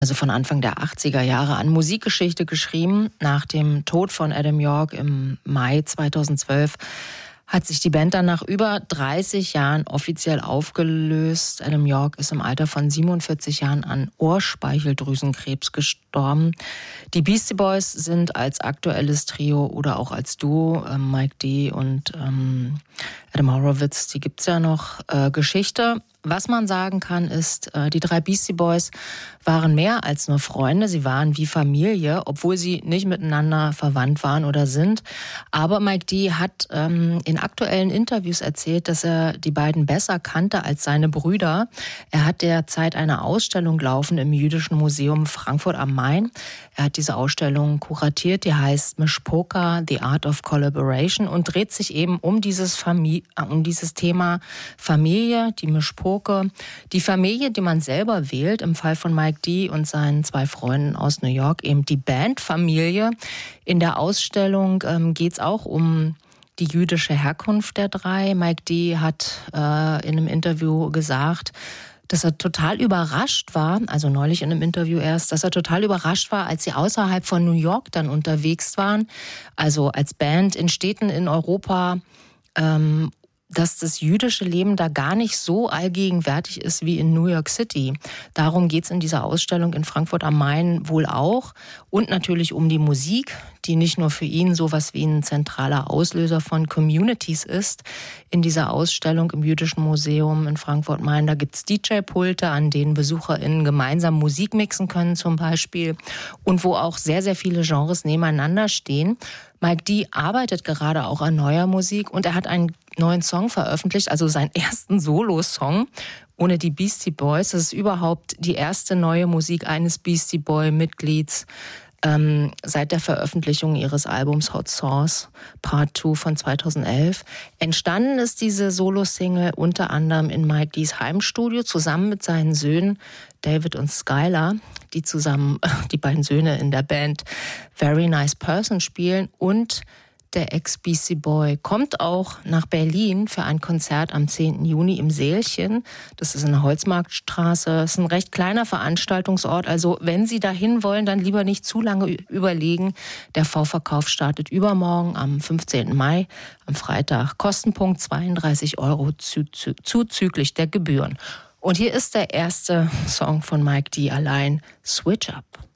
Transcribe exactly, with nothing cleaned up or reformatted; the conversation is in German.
also von Anfang der achtziger Jahre an, Musikgeschichte geschrieben. Nach dem Tod von Adam York im Mai zweitausendzwölf hat sich die Band dann nach über dreißig Jahren offiziell aufgelöst. Adam York ist im Alter von siebenundvierzig Jahren an Ohrspeicheldrüsenkrebs gestorben. Die Beastie Boys sind als aktuelles Trio oder auch als Duo, äh, Mike D. und ähm, Adam Horowitz, die gibt's ja noch, äh, Geschichte. Was man sagen kann, ist, die drei Beastie Boys waren mehr als nur Freunde. Sie waren wie Familie, obwohl sie nicht miteinander verwandt waren oder sind. Aber Mike D. hat ähm, in aktuellen Interviews erzählt, dass er die beiden besser kannte als seine Brüder. Er hat derzeit eine Ausstellung laufen im Jüdischen Museum Frankfurt am Main. Er hat diese Ausstellung kuratiert, die heißt Mishpoka, The Art of Collaboration und dreht sich eben um dieses, Famili- um dieses Thema Familie, die Mishpoka. Die Familie, die man selber wählt, im Fall von Mike D. und seinen zwei Freunden aus New York, eben die Bandfamilie. In der Ausstellung ähm, geht es auch um die jüdische Herkunft der drei. Mike D. hat äh, in einem Interview gesagt, dass er total überrascht war, also neulich in einem Interview erst, dass er total überrascht war, als sie außerhalb von New York dann unterwegs waren, also als Band in Städten in Europa, ähm, dass das jüdische Leben da gar nicht so allgegenwärtig ist wie in New York City. Darum geht's in dieser Ausstellung in Frankfurt am Main wohl auch. Und natürlich um die Musik, die nicht nur für ihn sowas wie ein zentraler Auslöser von Communities ist. In dieser Ausstellung im Jüdischen Museum in Frankfurt am Main, da gibt's D J-Pulte, an denen BesucherInnen gemeinsam Musik mixen können zum Beispiel. Und wo auch sehr, sehr viele Genres nebeneinander stehen. Mike D. arbeitet gerade auch an neuer Musik und er hat einen neuen Song veröffentlicht, also seinen ersten Solo-Song ohne die Beastie Boys. Das ist überhaupt die erste neue Musik eines Beastie Boy-Mitglieds ähm, seit der Veröffentlichung ihres Albums Hot Sauce Part zwei von zweitausendelf. Entstanden ist diese Solo-Single unter anderem in Mike D.'s Heimstudio zusammen mit seinen Söhnen David und Skylar, die zusammen, die beiden Söhne in der Band Very Nice Person spielen. Und der Ex-Beastie Boy kommt auch nach Berlin für ein Konzert am zehnten Juni im Sälchen. Das ist in der Holzmarktstraße. Das ist ein recht kleiner Veranstaltungsort. Also wenn Sie dahin wollen, dann lieber nicht zu lange überlegen. Der Vorverkauf startet übermorgen am fünfzehnten Mai, am Freitag. Kostenpunkt zweiunddreißig Euro zuzüglich der Gebühren. Und hier ist der erste Song von Mike D. allein, Switch Up.